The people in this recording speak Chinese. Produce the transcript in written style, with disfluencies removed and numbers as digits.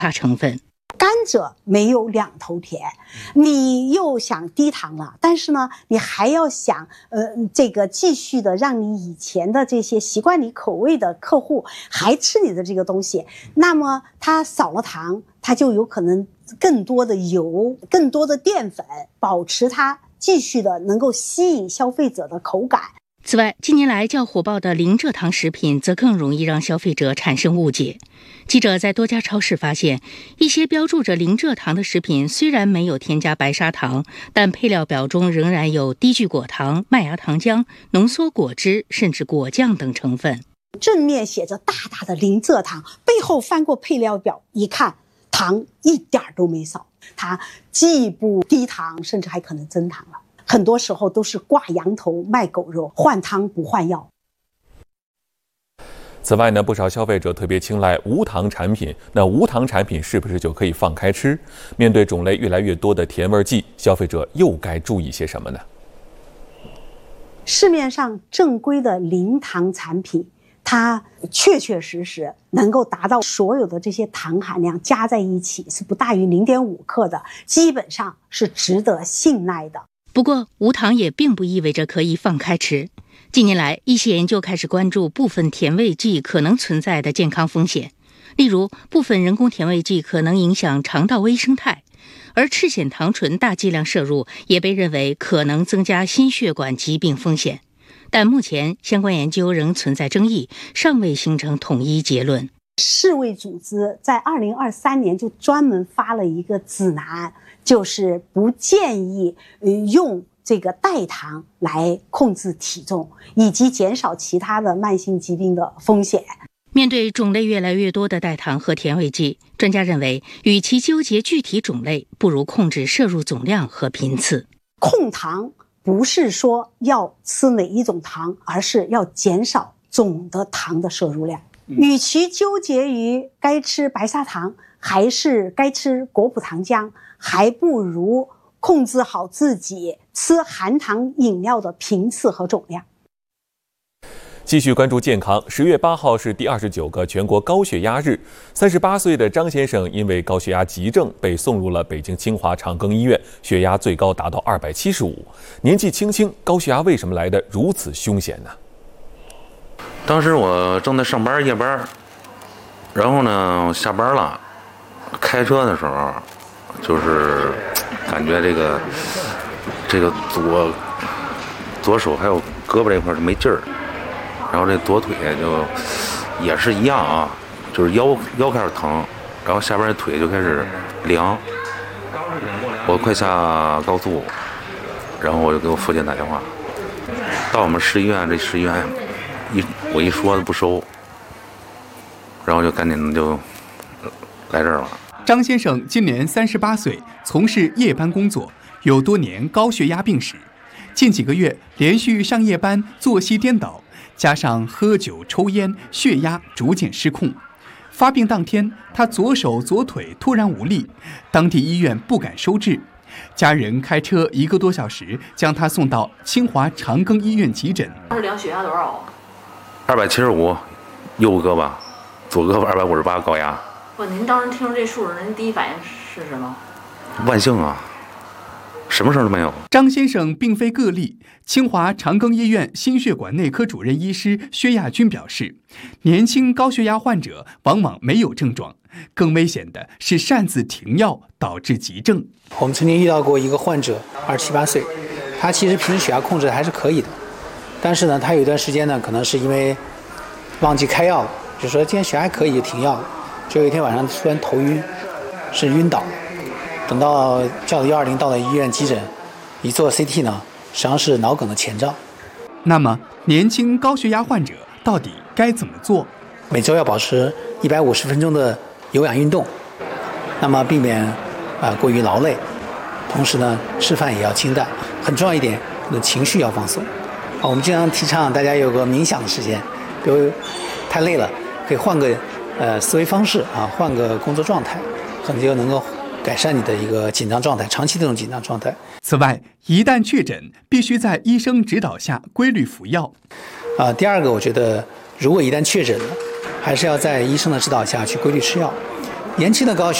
成分。 甘蔗没有两头甜，你又想低糖了，但是呢，你还要想这个继续的让你以前的这些习惯你口味的客户还吃你的这个东西，那么它少了糖，它就有可能更多的油、更多的淀粉，保持它继续的能够吸引消费者的口感。 此外，近年来较火爆的零蔗糖食品则更容易让消费者产生误解。记者在多家超市发现，一些标注着零蔗糖的食品虽然没有添加白砂糖，但配料表中仍然有低聚果糖、麦芽糖浆、浓缩果汁甚至果酱等成分。 正面写着大大的零蔗糖，背后翻过配料表一看，糖一点都没少，它既不低糖，甚至还可能增糖了。很多时候都是挂羊头卖狗肉，换汤不换药。 此外呢，不少消费者特别青睐无糖产品。那无糖产品是不是就可以放开吃？面对种类越来越多的甜味剂，消费者又该注意些什么呢？ 市面上正规的零糖产品，它确确实实能够达到所有的这些糖含量加在一起是不大于0.5克的，基本上是值得信赖的。 不过，无糖也并不意味着可以放开吃。近年来，一些研究开始关注部分甜味剂可能存在的健康风险，例如部分人工甜味剂可能影响肠道微生态，而赤藓糖醇大剂量摄入也被认为可能增加心血管疾病风险。但目前相关研究仍存在争议，尚未形成统一结论。 世卫组织在2023年就专门发了一个指南，就是不建议用这个代糖来控制体重，以及减少其他的慢性疾病的风险。 面对种类越来越多的代糖和甜味剂，专家认为，与其纠结具体种类，不如控制摄入总量和频次。 控糖不是说要吃哪一种糖，而是要减少总的糖的摄入量。与其纠结于该吃白砂糖还是该吃果葡糖浆，还不如控制好自己吃含糖饮料的频次和总量。 继续关注健康。10月8号是第29个全国高血压日。38岁的张先生因为高血压急症被送入了北京清华长庚医院，血压最高达到275。年纪轻轻，高血压为什么来得如此凶险呢？ 当时我正在上班夜班，然后呢下班了，开车的时候就是感觉这个左手还有胳膊这块就没劲儿，然后这左腿就也是一样啊，就是腰开始疼，然后下边腿就开始凉。我快下高速，然后我就给我父亲打电话，到我们市医院，这市医院我一说不收，然后就赶紧就来这儿了。 张先生今年38岁，从事夜班工作，有多年高血压病史。近几个月连续上夜班，作息颠倒，加上喝酒抽烟，血压逐渐失控。发病当天，他左手左腿突然无力，当地医院不敢收治，家人开车1个多小时将他送到清华长庚医院急诊。 当时量血压多少 ？275，右胳膊，左胳膊258高压。 不，您当时听着这数，您第一反应是什么？ 万幸啊，什么事都没有。 张先生并非个例，清华长庚医院心血管内科主任医师薛亚军表示，年轻高血压患者往往没有症状，更危险的是擅自停药导致急症。 我们曾经遇到过一个患者，27、28岁，他其实平时血压控制还是可以的，但是呢，他有一段时间呢，可能是因为忘记开药，就说今天血压还可以就停药了，就有一天晚上突然头晕，是晕倒。等到叫120到了医院急诊，一做 CT 呢，实际上是脑梗的前兆。 那么，年轻高血压患者到底该怎么做？ 每周要保持150分钟的有氧运动，那么避免过于劳累，同时呢，吃饭也要清淡。很重要一点，情绪要放松。我们经常提倡大家有个冥想的时间，比如太累了，可以换个思维方式啊，换个工作状态，可能就能够改善你的一个紧张状态，长期这种紧张状态。 此外，一旦确诊，必须在医生指导下规律服药。 第二个，我觉得如果一旦确诊了，还是要在医生的指导下去规律吃药。 年轻的高血